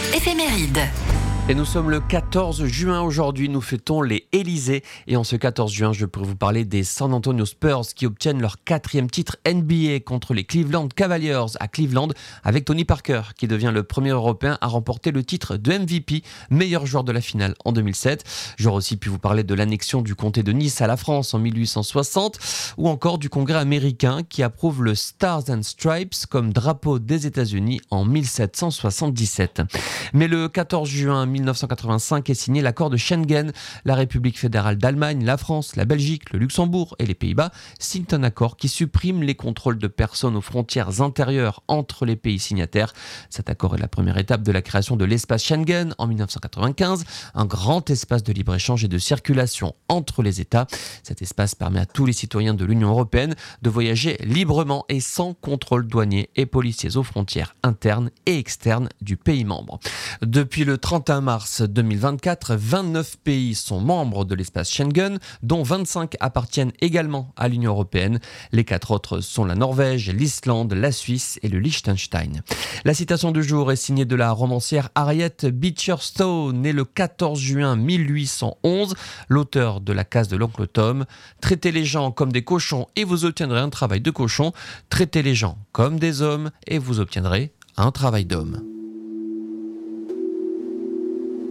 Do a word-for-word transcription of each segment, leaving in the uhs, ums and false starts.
Éphéméride. Et nous sommes le quatorze juin aujourd'hui, nous fêtons les Élysées. Et en ce quatorze juin, je pourrais vous parler des San Antonio Spurs qui obtiennent leur quatrième titre N B A contre les Cleveland Cavaliers à Cleveland, avec Tony Parker qui devient le premier Européen à remporter le titre de M V P, meilleur joueur de la finale en deux mille sept. J'aurais aussi pu vous parler de l'annexion du comté de Nice à la France en mille huit cent soixante, ou encore du Congrès américain qui approuve le Stars and Stripes comme drapeau des États-Unis en mille sept cent soixante-dix-sept. Mais le quatorze juin mille neuf cent quatre-vingt-cinq est signé l'accord de Schengen. La République fédérale d'Allemagne, la France, la Belgique, le Luxembourg et les Pays-Bas signent un accord qui supprime les contrôles de personnes aux frontières intérieures entre les pays signataires. Cet accord est la première étape de la création de l'espace Schengen en mille neuf cent quatre-vingt-quinze, un grand espace de libre-échange et de circulation entre les États. Cet espace permet à tous les citoyens de l'Union européenne de voyager librement et sans contrôle douanier et policiers aux frontières internes et externes du pays membre. Depuis le trente et un mars deux mille vingt-quatre, vingt-neuf pays sont membres de l'espace Schengen, dont vingt-cinq appartiennent également à l'Union européenne. Les quatre autres sont la Norvège, l'Islande, la Suisse et le Liechtenstein. La citation du jour est signée de la romancière Harriet Beecher Stowe, née le quatorze juin mille huit cent onze, l'auteur de La case de l'oncle Tom. Traitez les gens comme des cochons et vous obtiendrez un travail de cochon. Traitez les gens comme des hommes et vous obtiendrez un travail d'homme.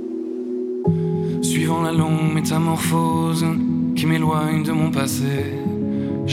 Suivant la longue métamorphose qui m'éloigne de mon passé,